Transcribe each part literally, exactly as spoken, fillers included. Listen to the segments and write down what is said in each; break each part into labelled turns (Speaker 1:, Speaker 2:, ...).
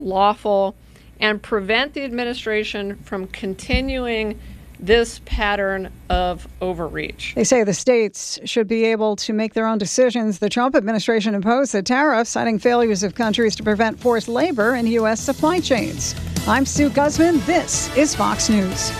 Speaker 1: lawful, and prevent the administration from continuing this pattern of overreach.
Speaker 2: They say the states should be able to make their own decisions. The Trump administration imposed the tariff, citing failures of countries to prevent forced labor in U S supply chains. I'm Sue Guzman. This is Fox News.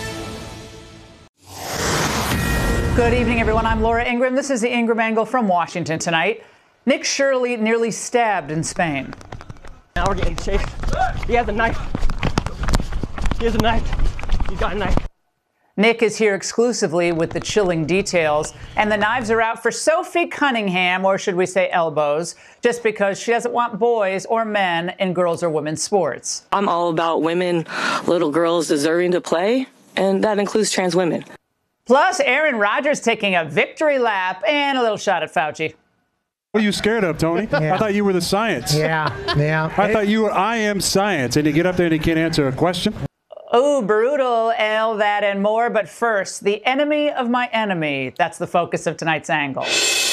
Speaker 3: Good evening, everyone. I'm Laura Ingraham. This is the Ingraham Angle from Washington tonight. Nick Shirley nearly stabbed in Spain.
Speaker 4: Now we're getting chased. He has a knife. He has a knife. He's got a knife.
Speaker 3: Nick is here exclusively with the chilling details, and the knives are out for Sophie Cunningham, or should we say elbows, just because she doesn't want boys or men in girls or women's sports.
Speaker 5: I'm all about women, little girls deserving to play, and that includes trans women.
Speaker 3: Plus, Aaron Rodgers taking a victory lap and a little shot at Fauci.
Speaker 6: What are you scared of, Tony?
Speaker 7: Yeah.
Speaker 6: I thought you were the science.
Speaker 7: Yeah, yeah.
Speaker 6: I thought you were I am science, and you get up there and you can't answer a question.
Speaker 3: Oh, brutal, all that and more. But first, the enemy of my enemy. That's the focus of tonight's angle.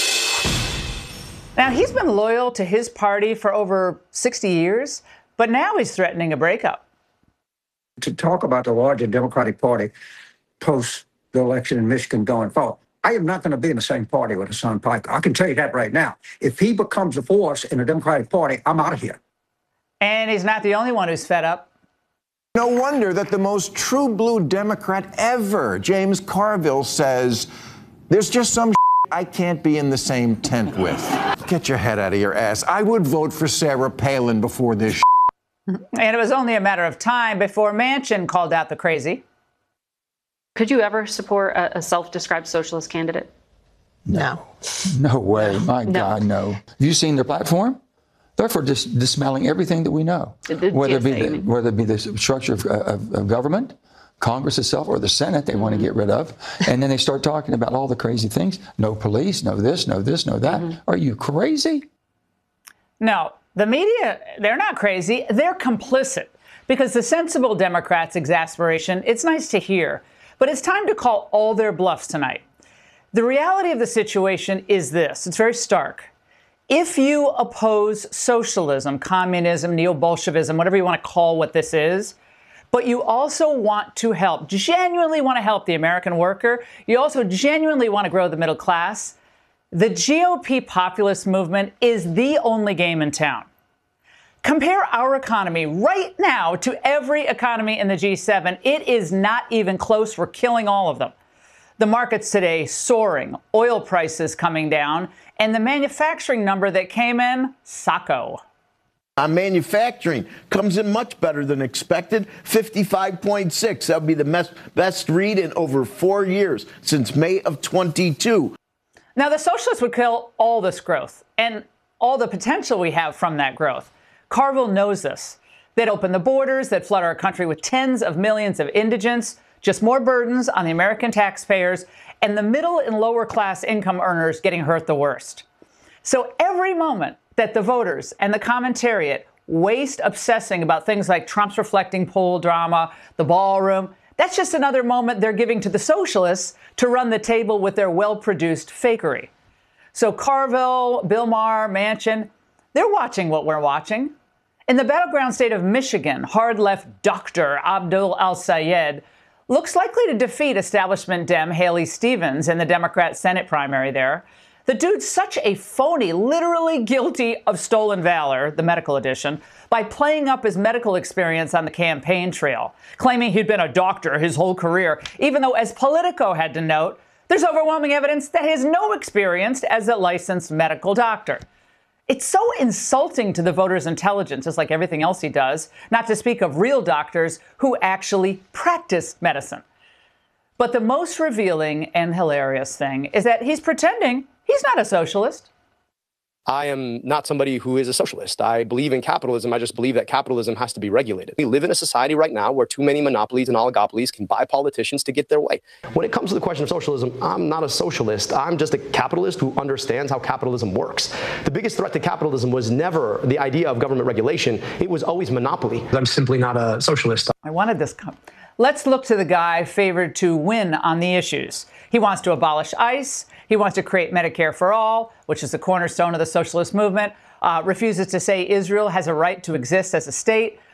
Speaker 3: Now, he's been loyal to his party for over sixty years, but now he's threatening a breakup.
Speaker 8: To talk about the larger Democratic Party post the election in Michigan going forward, I am not going to be in the same party with Hassan Piker. I can tell you that right now. If he becomes a force in the Democratic Party, I'm out of here.
Speaker 3: And he's not the only one who's fed up.
Speaker 9: No wonder that the most true blue Democrat ever, James Carville, says, there's just some I can't be in the same tent with. Get your head out of your ass. I would vote for Sarah Palin before this.
Speaker 3: And it was only a matter of time before Manchin called out the crazy.
Speaker 10: Could you ever support a, a self-described socialist candidate?
Speaker 7: No.
Speaker 11: No way. My
Speaker 10: No.
Speaker 11: God, no. Have you seen their platform? They're for dis- dismantling everything that we know,
Speaker 10: The- the
Speaker 11: whether it be
Speaker 10: T S A, you
Speaker 11: the,
Speaker 10: mean?
Speaker 11: whether it be the structure of, of, of government, Congress itself, or the Senate they want to get rid of, and then they start talking about all the crazy things. No police, no this, no this, no that.
Speaker 10: Mm-hmm.
Speaker 11: Are you crazy?
Speaker 3: No, the media, they're not crazy. They're complicit. Because the sensible Democrats' exasperation, it's nice to hear. But it's time to call all their bluffs tonight. The reality of the situation is this. It's very stark. If you oppose socialism, communism, neo-Bolshevism, whatever you want to call what this is, but you also want to help, genuinely want to help the American worker, you also genuinely want to grow the middle class, the G O P populist movement is the only game in town. Compare our economy right now to every economy in the G seven. It is not even close. We're killing all of them. The markets today soaring, oil prices coming down, and the manufacturing number that came in, sacco.
Speaker 12: On manufacturing, comes in much better than expected, fifty-five point six. That would be the best, best read in over four years, since May of twenty-two.
Speaker 3: Now, the socialists would kill all this growth and all the potential we have from that growth. Carville knows this. They'd open the borders, they'd flood our country with tens of millions of indigents, just more burdens on the American taxpayers, and the middle and lower class income earners getting hurt the worst. So every moment that the voters and the commentariat waste obsessing about things like Trump's reflecting poll drama, the ballroom, that's just another moment they're giving to the socialists to run the table with their well-produced fakery. So Carville, Bill Maher, Manchin, they're watching what we're watching. In the battleground state of Michigan, hard-left Doctor Abdul al-Sayed looks likely to defeat establishment Dem Haley Stevens in the Democrat Senate primary there. The dude's such a phony, literally guilty of stolen valor, the medical edition, by playing up his medical experience on the campaign trail, claiming he'd been a doctor his whole career, even though, as Politico had to note, there's overwhelming evidence that he has no experience as a licensed medical doctor. It's so insulting to the voters' intelligence, just like everything else he does, not to speak of real doctors who actually practiced medicine. But the most revealing and hilarious thing is that he's pretending he's not a socialist.
Speaker 13: I am not somebody who is a socialist. I believe in capitalism. I just believe that capitalism has to be regulated. We live in a society right now where too many monopolies and oligopolies can buy politicians to get their way. When it comes to the question of socialism, I'm not a socialist. I'm just a capitalist who understands how capitalism works. The biggest threat to capitalism was never the idea of government regulation. It was always monopoly.
Speaker 14: I'm simply not a socialist.
Speaker 3: I wanted this. Com- Let's look to the guy favored to win on the issues. He wants to abolish ICE. He wants to create Medicare for all, which is the cornerstone of the socialist movement, uh, refuses to say Israel has a right to exist as a state,